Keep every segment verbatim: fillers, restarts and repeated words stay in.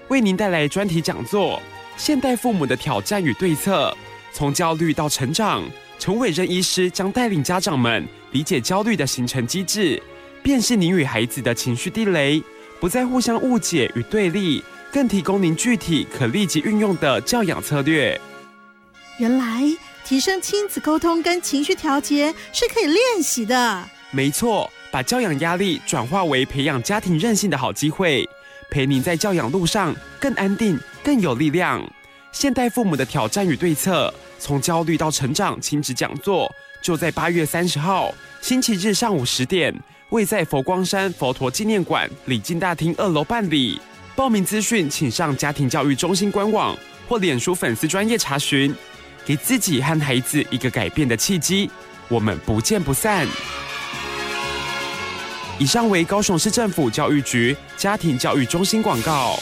为您带来专题讲座：现代父母的挑战与对策。从焦虑到成长，陈伟任医师将带领家长们理解焦虑的形成机制，辨识您与孩子的情绪地雷，不再互相误解与对立，更提供您具体可立即运用的教养策略。 原来提升亲子沟通跟情绪调节是可以练习的。 没错，把教养压力转化为培养家庭韧性的好机会，陪您在教养路上更安定、更有力量。现代父母的挑战与对策，从焦虑到成长亲子讲座，就在八月三十号星期日上午十点，位在佛光山佛陀纪念馆礼敬大厅二楼办理。报名资讯请上家庭教育中心官网或脸书粉丝专页查询。给自己和孩子一个改变的契机，我们不见不散。以上为高雄市政府教育局家庭教育中心广告。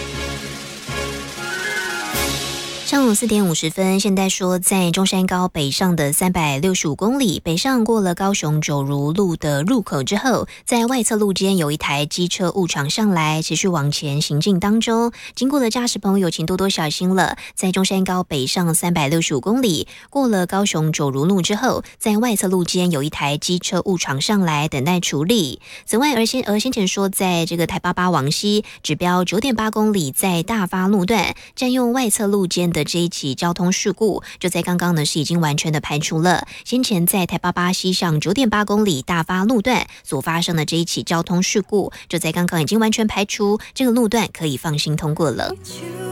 上午四点五十分，现代说在中山高北上的三百六十五公里，北上过了高雄九如路的入口之后，在外侧路间有一台机车误闯上来，持续往前行进当中，经过的驾驶朋友请多多小心了。在中山高北上三百六十五公里，过了高雄九如路之后，在外侧路间有一台机车误闯上来，等待处理。此外，而先而先前说，在这个台八八往西指标九点八公里，在大发路段占用外侧路间的这一起交通事故，就在刚刚呢是已经完全的排除了。先前在台八八西上九点八公里大发路段所发生的这一起交通事故，就在刚刚已经完全排除，这个路段可以放心通过了。